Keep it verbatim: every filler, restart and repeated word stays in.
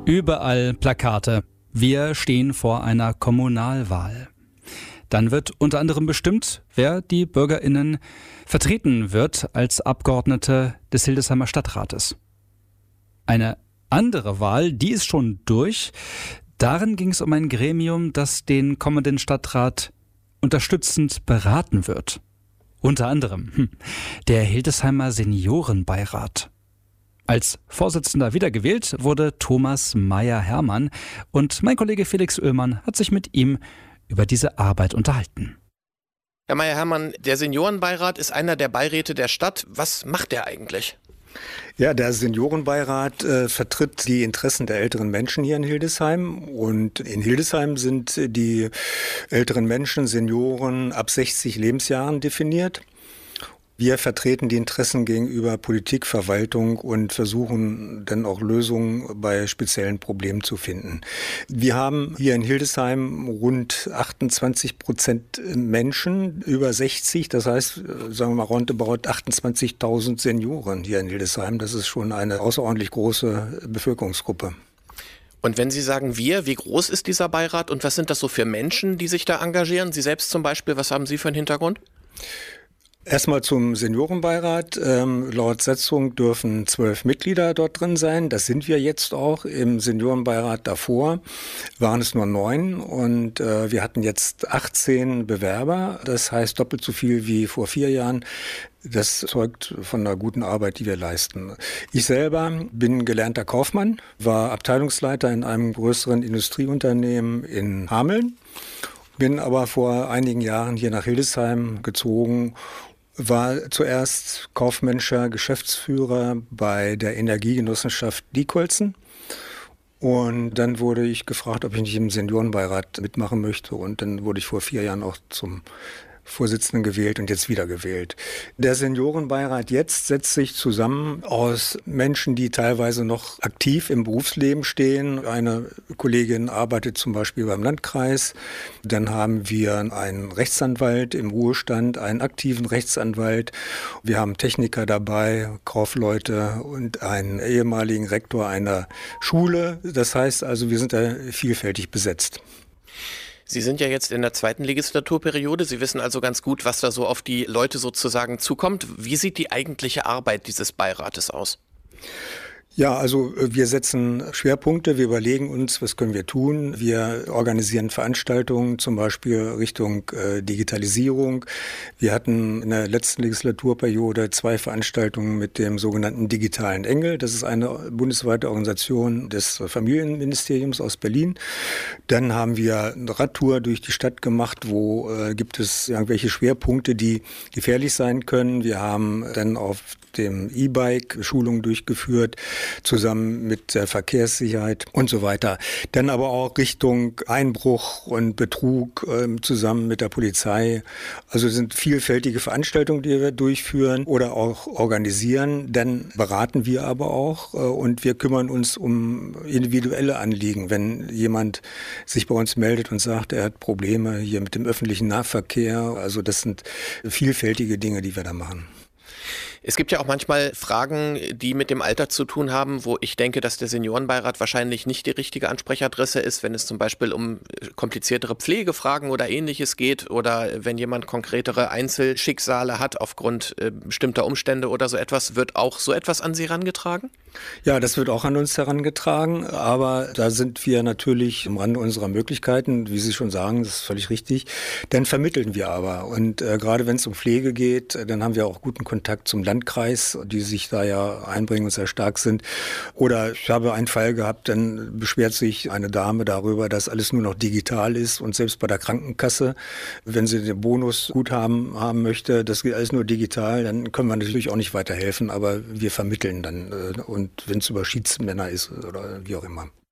Überall Plakate. Wir stehen vor einer Kommunalwahl. Dann wird unter anderem bestimmt, wer die BürgerInnen vertreten wird als Abgeordnete des Hildesheimer Stadtrates. Eine andere Wahl, die ist schon durch. Darin ging es um ein Gremium, das den kommenden Stadtrat unterstützend beraten wird. Unter anderem hm, der Hildesheimer Seniorenbeirat. Als Vorsitzender wiedergewählt wurde Thomas Meyer-Hermann und mein Kollege Felix Oehlmann hat sich mit ihm über diese Arbeit unterhalten. Herr Meyer-Hermann, der Seniorenbeirat ist einer der Beiräte der Stadt. Was macht der eigentlich? Ja, der Seniorenbeirat äh, vertritt die Interessen der älteren Menschen hier in Hildesheim. Und in Hildesheim sind die älteren Menschen, Senioren ab sechzig Lebensjahren definiert. Wir vertreten die Interessen gegenüber Politik, Verwaltung und versuchen dann auch Lösungen bei speziellen Problemen zu finden. Wir haben hier in Hildesheim rund achtundzwanzig Prozent Menschen über sechzig, das heißt, sagen wir mal roundabout achtundzwanzigtausend Senioren hier in Hildesheim. Das ist schon eine außerordentlich große Bevölkerungsgruppe. Und wenn Sie sagen wir, wie groß ist dieser Beirat und was sind das so für Menschen, die sich da engagieren? Sie selbst zum Beispiel, was haben Sie für einen Hintergrund? Erstmal zum Seniorenbeirat. Ähm, laut Satzung dürfen zwölf Mitglieder dort drin sein. Das sind wir jetzt auch. Im Seniorenbeirat davor waren es nur neun und äh, wir hatten jetzt achtzehn Bewerber. Das heißt doppelt so viel wie vor vier Jahren. Das zeugt von einer guten Arbeit, die wir leisten. Ich selber bin gelernter Kaufmann, war Abteilungsleiter in einem größeren Industrieunternehmen in Hameln, bin aber vor einigen Jahren hier nach Hildesheim gezogen. War zuerst kaufmännischer Geschäftsführer bei der Energiegenossenschaft Diekholzen. Und dann wurde ich gefragt, ob ich nicht im Seniorenbeirat mitmachen möchte. Und dann wurde ich vor vier Jahren auch zum Vorsitzenden gewählt und jetzt wieder gewählt. Der Seniorenbeirat jetzt setzt sich zusammen aus Menschen, die teilweise noch aktiv im Berufsleben stehen. Eine Kollegin arbeitet zum Beispiel beim Landkreis. Dann haben wir einen Rechtsanwalt im Ruhestand, einen aktiven Rechtsanwalt. Wir haben Techniker dabei, Kaufleute und einen ehemaligen Rektor einer Schule. Das heißt also, wir sind da vielfältig besetzt. Sie sind ja jetzt in der zweiten Legislaturperiode. Sie wissen also ganz gut, was da so auf die Leute sozusagen zukommt. Wie sieht die eigentliche Arbeit dieses Beirates aus? Ja, also wir setzen Schwerpunkte, wir überlegen uns, was können wir tun. Wir organisieren Veranstaltungen, zum Beispiel Richtung äh, Digitalisierung. Wir hatten in der letzten Legislaturperiode zwei Veranstaltungen mit dem sogenannten Digitalen Engel. Das ist eine bundesweite Organisation des Familienministeriums aus Berlin. Dann haben wir eine Radtour durch die Stadt gemacht, wo äh, gibt es irgendwelche Schwerpunkte, die gefährlich sein können. Wir haben dann auf dem E-Bike Schulungen durchgeführt, zusammen mit der Verkehrssicherheit und so weiter. Dann aber auch Richtung Einbruch und Betrug äh, zusammen mit der Polizei. Also es sind vielfältige Veranstaltungen, die wir durchführen oder auch organisieren. Dann beraten wir aber auch äh, und wir kümmern uns um individuelle Anliegen. Wenn jemand sich bei uns meldet und sagt, er hat Probleme hier mit dem öffentlichen Nahverkehr, also das sind vielfältige Dinge, die wir da machen. Es gibt ja auch manchmal Fragen, die mit dem Alter zu tun haben, wo ich denke, dass der Seniorenbeirat wahrscheinlich nicht die richtige Ansprechadresse ist, wenn es zum Beispiel um kompliziertere Pflegefragen oder Ähnliches geht oder wenn jemand konkretere Einzelschicksale hat aufgrund äh, bestimmter Umstände oder so etwas. Wird auch so etwas an Sie herangetragen? Ja, das wird auch an uns herangetragen, aber da sind wir natürlich am Rande unserer Möglichkeiten, wie Sie schon sagen, das ist völlig richtig. Dann vermitteln wir aber und äh, gerade wenn es um Pflege geht, dann haben wir auch guten Kontakt zum Landkreis, die sich da ja einbringen und sehr stark sind. Oder ich habe einen Fall gehabt, dann beschwert sich eine Dame darüber, dass alles nur noch digital ist und selbst bei der Krankenkasse, wenn sie den Bonusguthaben haben möchte, das geht alles nur digital, dann können wir natürlich auch nicht weiterhelfen, aber wir vermitteln dann äh, und wenn es über Schiedsmänner ist oder wie auch immer.